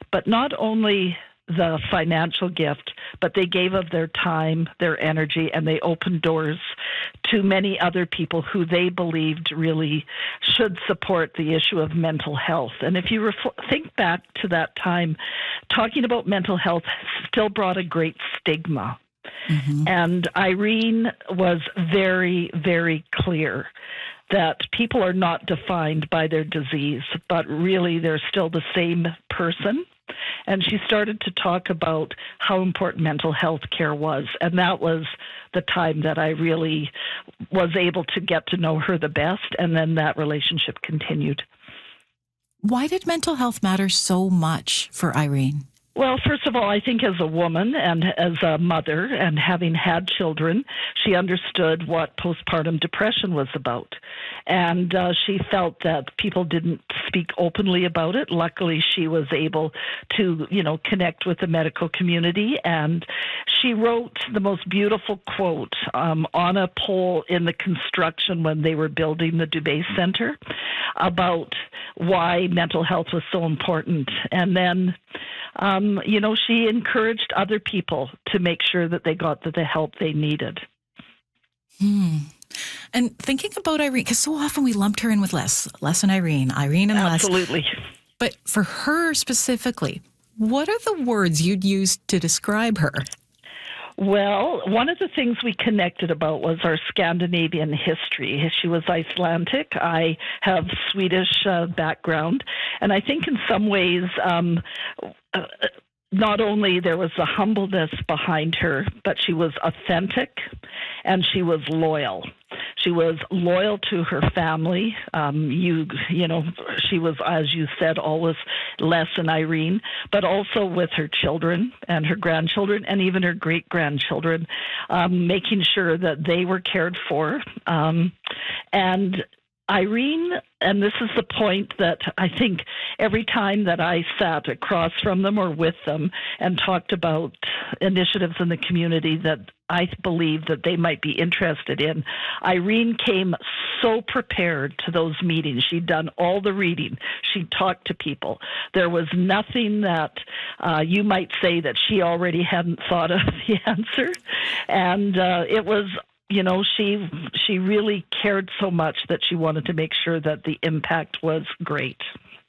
but not only the financial gift, but they gave of their time, their energy, and they opened doors to many other people who they believed really should support the issue of mental health. And if you think back to that time, talking about mental health still brought a great stigma. Mm-hmm. And Irene was very, very clear that people are not defined by their disease, but really they're still the same person. And she started to talk about how important mental health care was. And that was the time that I really was able to get to know her the best. And then that relationship continued. Why did mental health matter so much for Irene? Well, first of all, I think as a woman and as a mother and having had children, she understood what postpartum depression was about. And she felt that people didn't speak openly about it. Luckily, she was able to, connect with the medical community. And she wrote the most beautiful quote on a pole in the construction when they were building the Dubé Center about why mental health was so important. And then she encouraged other people to make sure that they got the help they needed. And thinking about Irene, because so often we lumped her in with Les and Irene and Les. Absolutely. But for her specifically, what are the words you'd use to describe her? Well, one of the things we connected about was our Scandinavian history. She was Icelandic. I have Swedish background. And I think in some ways, not only there was the humbleness behind her, but she was authentic and she was loyal. She was loyal to her family. She was, as you said, always Les and Irene, but also with her children and her grandchildren and even her great-grandchildren, making sure that they were cared for. And Irene, and this is the point that I think every time that I sat across from them or with them and talked about initiatives in the community that I believe that they might be interested in, Irene came so prepared to those meetings. She'd done all the reading. She talked to people. There was nothing that you might say that she already hadn't thought of the answer. And it was she really cared so much that she wanted to make sure that the impact was great.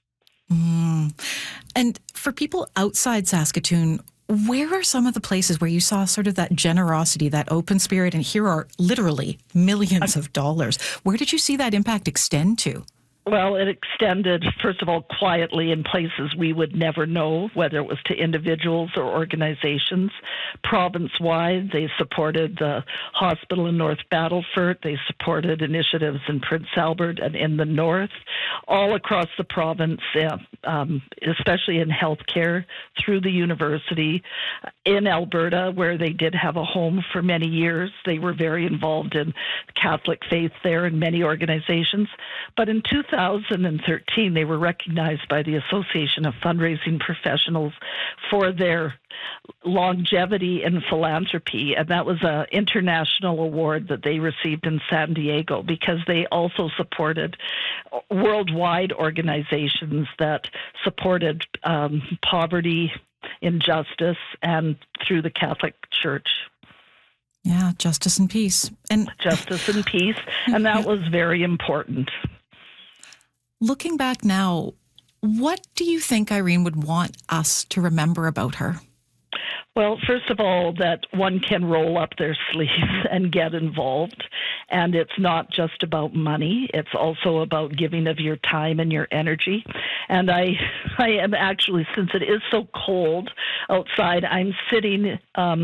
And for people outside Saskatoon, where are some of the places where you saw sort of that generosity, that open spirit, and here are literally millions of dollars? Where did you see that impact extend to? Well, it extended, first of all, quietly in places we would never know, whether it was to individuals or organizations. Province-wide, they supported the hospital in North Battleford. They supported initiatives in Prince Albert and in the north, all across the province, especially in healthcare, through the university. In Alberta, where they did have a home for many years, they were very involved in Catholic faith there and many organizations. But in 2013, they were recognized by the Association of Fundraising Professionals for their longevity in philanthropy, and that was an international award that they received in San Diego because they also supported worldwide organizations that supported poverty, injustice, and through the Catholic Church. Yeah, justice and peace. And and that was very important. Looking back now, what do you think Irene would want us to remember about her? Well, first of all, that one can roll up their sleeves and get involved. And it's not just about money. It's also about giving of your time and your energy. And I am actually, since it is so cold outside, I'm sitting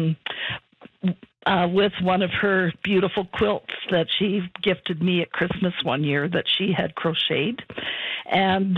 with one of her beautiful quilts that she gifted me at Christmas one year that she had crocheted. And,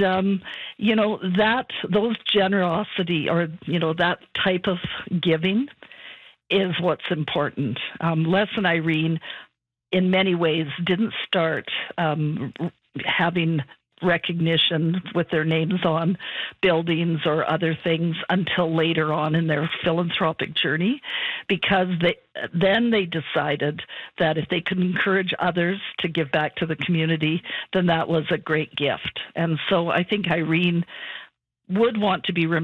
those generosity or, that type of giving is what's important. Les and Irene, in many ways, didn't start having recognition with their names on buildings or other things until later on in their philanthropic journey, because they decided that if they could encourage others to give back to the community, then that was a great gift. And so I think Irene would want to be remembered